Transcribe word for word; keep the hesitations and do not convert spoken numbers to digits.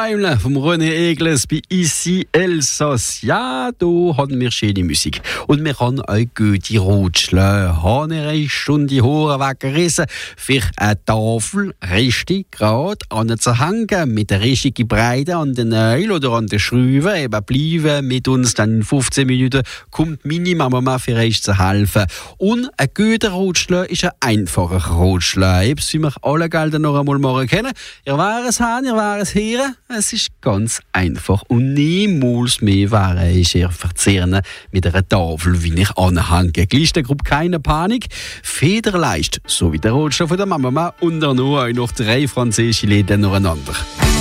Daimler vom René Egles bei Ici Elsass. Ja, da haben wir schöne Musik. Und wir haben auch gute Rutschler. Haben wir eine Stunde die Haare weggerissen, für eine Tafel richtig gerade anzuhängen, mit der richtigen Breite an den Nägeln oder an den Schrauben. Eben bleiben mit uns dann in fünfzehn Minuten, kommt meine Mama für euch zu helfen. Und ein guter Rutschler ist ein einfacher Rutschler. Jetzt wie wir alle Gelder noch einmal morgen kennen. Ihr wäre es haben, ihr wäre es hören. Es ist ganz einfach. Und niemals mehr wäre ich ihr verzehren mit einer Tafel, wie ich anhänge. Glistergruppe, keine Panik. Federleicht, so wie der Rotstoff von der Mama. Und dann noch drei französische Läden nacheinander.